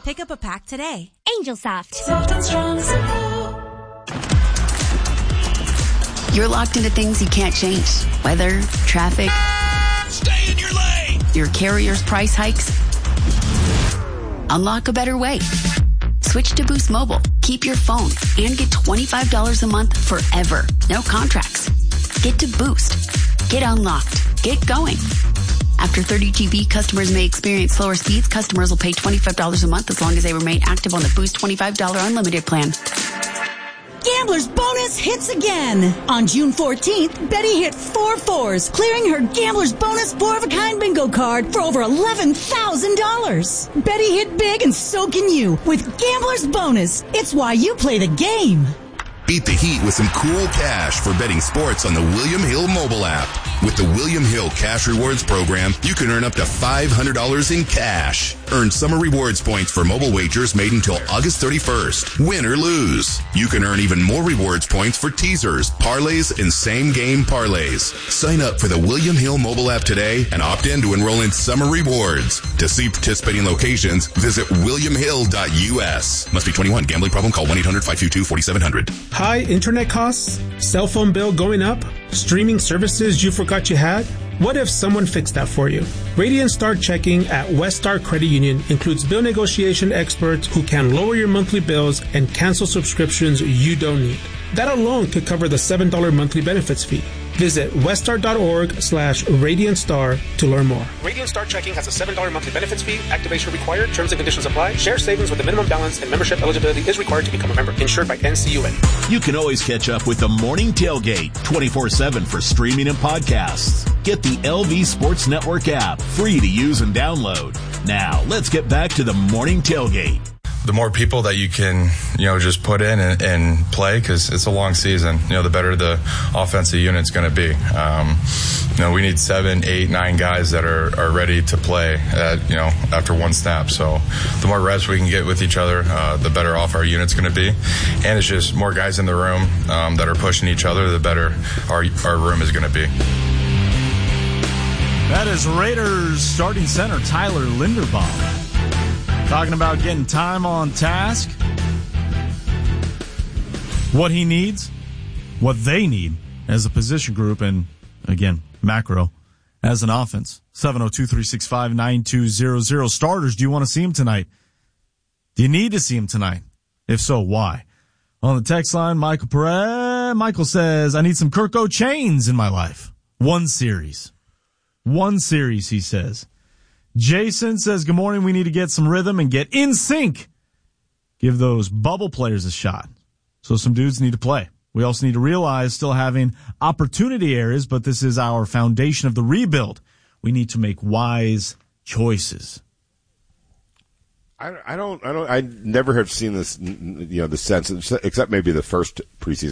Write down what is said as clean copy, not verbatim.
Pick up a pack today. Angel Soft. Soft and strong as a pillow. You're locked into things you can't change. Weather, traffic. Stay in your lane. Your carrier's price hikes. Unlock a better way. Switch to Boost Mobile. Keep your phone and get $25 a month forever. No contracts. Get to Boost. Get unlocked. Get going. After 30 GB, customers may experience slower speeds. Customers will pay $25 a month as long as they remain active on the Boost $25 unlimited plan. Gambler's Bonus hits again. On June 14th, Betty hit 4 fours, clearing her Gambler's Bonus 4-of-a-kind bingo card for over $11,000. Betty hit big and so can you with Gambler's Bonus. It's why you play the game. Beat the heat with some cool cash for betting sports on the William Hill mobile app. With the William Hill Cash Rewards program, you can earn up to $500 in cash. Earn summer rewards points for mobile wagers made until August 31st. Win or lose. You can earn even more rewards points for teasers, parlays, and same-game parlays. Sign up for the William Hill mobile app today and opt in to enroll in summer rewards. To see participating locations, visit williamhill.us. Must be 21. Gambling problem? Call 1-800-522-4700. High internet costs? Cell phone bill going up? Streaming services you forgot you had? What if someone fixed that for you? Radiant Star Checking at West Star Credit Union includes bill negotiation experts who can lower your monthly bills and cancel subscriptions you don't need. That alone could cover the $7 monthly benefits fee. Visit weststar.org/RadiantStar to learn more. Radiant Star Checking has a $7 monthly benefits fee. Activation required. Terms and conditions apply. Share savings with a minimum balance and membership eligibility is required to become a member. Insured by NCUA. You can always catch up with the Morning Tailgate 24/7 for streaming and podcasts. Get the LV Sports Network app, free to use and download. Now, let's get back to the Morning Tailgate. The more people that you can, just put in and play, because it's a long season, the better the offensive unit's going to be. We need 7, 8, 9 guys that are ready to play after one snap. So the more reps we can get with each other, the better off our unit's going to be. And it's just more guys in the room that are pushing each other, the better our room is going to be. That is Raiders starting center Tyler Linderbaum. Talking about getting time on task, what he needs, what they need as a position group, and, again, macro as an offense. 702-365-9200. Starters, do you want to see him tonight? Do you need to see him tonight? If so, why? On the text line, Michael Perez. Michael says, I need some Kirk O'Chains in my life. One series, he says. Jason says, good morning. We need to get some rhythm and get in sync. Give those bubble players a shot. So some dudes need to play. We also need to realize still having opportunity areas, but this is our foundation of the rebuild. We need to make wise choices. I never have seen this, the sense, except maybe the first preseason